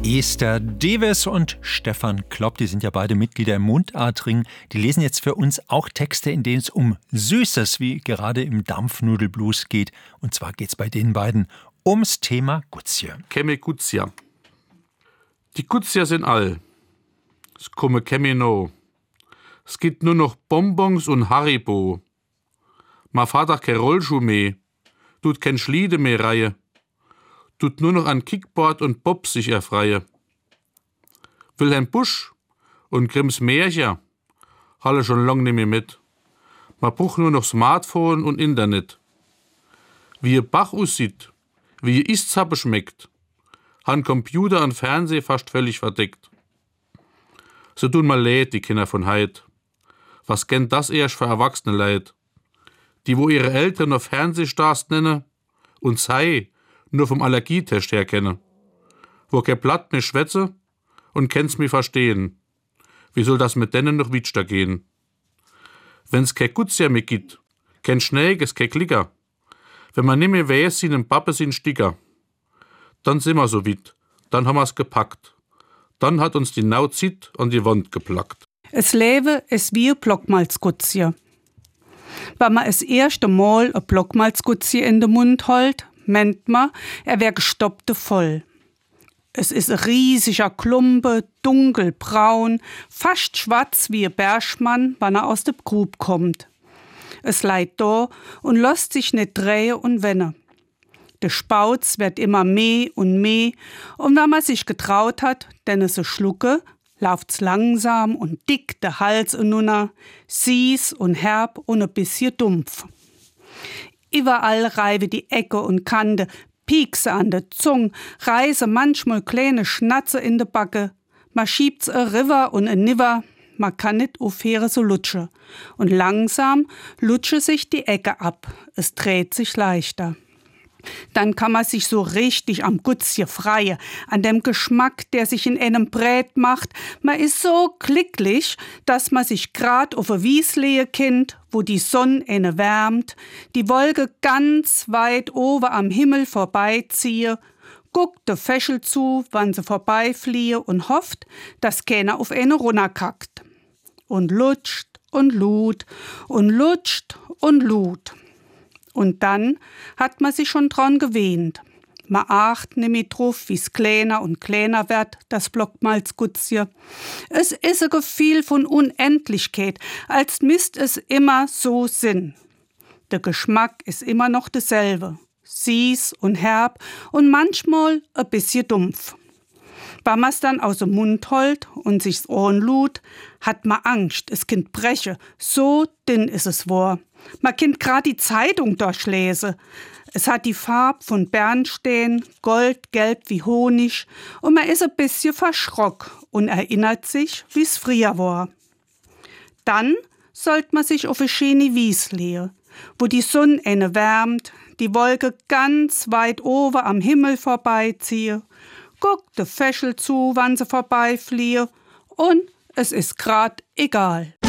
Esther Deves und Stefan Klopp, die sind ja beide Mitglieder im Mundartring. Die lesen jetzt für uns auch Texte, in denen es um Süßes, wie gerade im Dampfnudelblues geht. Und zwar geht es bei den beiden ums Thema Gutsje. Kemme Gutsja. Die Gutsja sind all. Es komme kemme no. Es gibt nur noch Bonbons und Haribo. Ma Vater kein Rollschuh mehr. Tut kein Schliede mehr Reihe. Tut nur noch an Kickboard und Bob sich erfreie. Wilhelm Busch und Grimms Märchen halle schon lang nicht mehr mit. Man braucht nur noch Smartphone und Internet. Wie ihr Bach aussieht, wie ihr Istzappe schmeckt, han Computer und Fernseh fast völlig verdeckt. So tun mal leid, die Kinder von heit. Was kennt das erst für erwachsene Leid? Die, wo ihre Eltern noch Fernsehstars nennen und sei nur vom Allergietest her kenne. Wo kein Blatt mehr schwätze und kennt's mir verstehen. Wie soll das mit denen noch witschter gehen? Wenn's kein Gutsja mehr gibt, kein Schnäges, kein Klicker. Wenn man nimmer weiß, sie nem Pappe sind Sticker. Dann sind wir so weit, dann haben wir's gepackt. Dann hat uns die Nauzit an die Wand geplackt. Es Leben ist wie ein Blockmalzgutsje. Wenn man das erste Mal ein Blockmalzgutsje in den Mund holt, meint man, er wär gestoppte voll. Es ist ein riesiger Klumpe, dunkelbraun, fast schwarz wie ein Bergmann, wenn er aus der Grub kommt. Es leiht da und lässt sich nicht drehen und wenden. Der Spauz wird immer mehr und wenn man sich getraut hat, denn es so schlucke, läuft's langsam und dick der Hals ununter, süß und herb und ein bisschen dumpf. Überall reibe die Ecke und Kante, Piekse an der Zunge, reiße manchmal kleine Schnatze in de Backe. Man schiebt's a River und a Niver, man kann nicht aufhören so lutsche. Und langsam lutsche sich die Ecke ab, es dreht sich leichter. Dann kann man sich so richtig am Gutsje freie, an dem Geschmack, der sich in einem Brät macht. Man ist so glücklich, dass man sich grad auf a Wies lehe kennt, wo die Sonne eine wärmt, die Wolke ganz weit oben am Himmel vorbeiziehe, guckt de Fäschel zu, wann sie vorbeifliehe und hofft, dass keiner auf eine runterkackt. Und lutscht und lud und lutscht und lud. Und dann hat man sich schon dran gewöhnt. Man acht nimmer drauf, wie's kleiner und kleiner wird, das Blockmalzgutsje. Es ist ein Gefühl von Unendlichkeit, als müsst es immer so sein. Der Geschmack ist immer noch derselbe, süß und herb und manchmal ein bisschen dumpf. Wenn man's dann aus dem Mund holt und sich's anlud, hat man Angst, es kind breche. So dünn ist es wahr. Man kind grad die Zeitung durchlese. Es hat die Farbe von Bernstein, goldgelb wie Honig und man ist ein bisschen verschrock und erinnert sich, wie's früher war. Dann sollt man sich auf eine schöne Wies legen, wo die Sonne eine wärmt, die Wolke ganz weit oben am Himmel vorbeiziehe, guckt de Fäschel zu, wann sie vorbeifliehe und es ist grad egal.